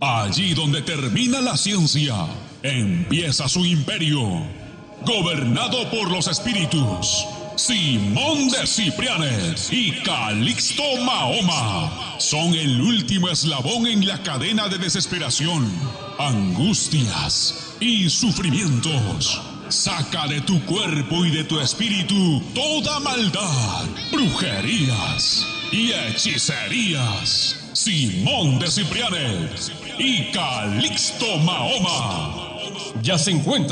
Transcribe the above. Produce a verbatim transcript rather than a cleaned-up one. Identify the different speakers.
Speaker 1: Allí donde termina la ciencia, empieza su imperio. Gobernado por los espíritus, Simón de Ciprianes y Calixto Mahoma son el último eslabón en la cadena de desesperación, angustias y sufrimientos. Saca de tu cuerpo y de tu espíritu toda maldad, brujerías y hechicerías. Simón de Ciprianes y Calixto Mahoma
Speaker 2: ya se encuentra